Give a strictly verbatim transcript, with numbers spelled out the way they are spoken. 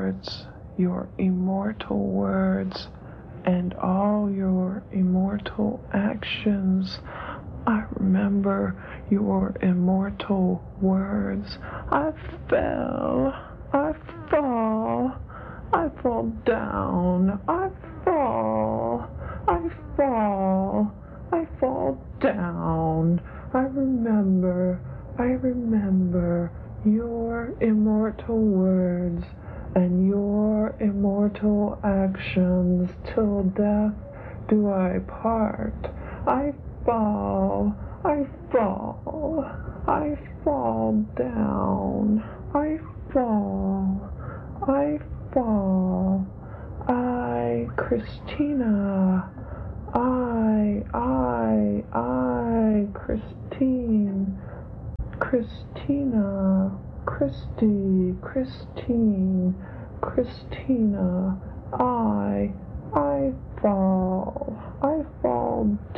words, your immortal words, and all your immortal actions. I remember your immortal words. I fell, I fall, I fall down, I fall, I fall, I fall down. I remember, I remember your immortal words and your immortal actions. Till death do I part. I fall, I fall, I fall down, I fall, I fall. I, Christina, I, I, I, Christine, Christina, Christy, Christine, Christina, I, I fall, I fall